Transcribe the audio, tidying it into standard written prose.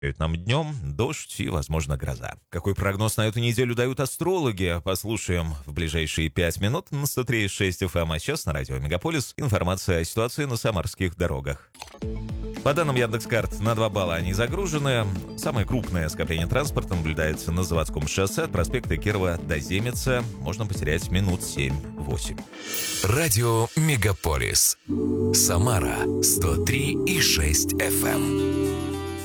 Нам днем дождь и, возможно, гроза. Какой прогноз на эту неделю дают астрологи? Послушаем в ближайшие 5 минут на 103,6 FM. А сейчас на радио Мегаполис информация о ситуации на самарских дорогах. По данным Яндекс.Карт, на 2 балла они загружены. Самое крупное скопление транспорта наблюдается на Заводском шоссе от проспекта Кирова до Земеца. Можно потерять минут 7-8. Радио Мегаполис. Самара 103,6 FM.